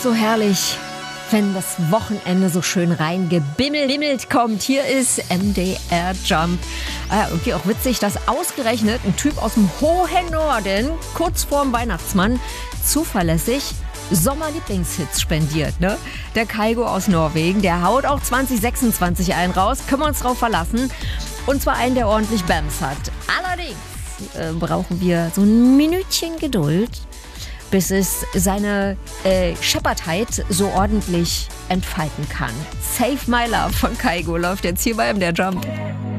so herrlich, wenn das Wochenende so schön reingebimmelt kommt. Hier ist MDR Jump. Irgendwie auch witzig, dass ausgerechnet ein Typ aus dem hohen Norden, kurz vorm Weihnachtsmann, zuverlässig Sommerlieblingshits spendiert, ne? Der Kygo aus Norwegen, der haut auch 2026 einen raus. Können wir uns drauf verlassen. Und zwar einen, der ordentlich Bams hat. Allerdings brauchen wir so ein Minütchen Geduld, bis es seine Shepardheit so ordentlich entfalten kann. Save My Love von Kygo läuft jetzt hier bei MDR Jump.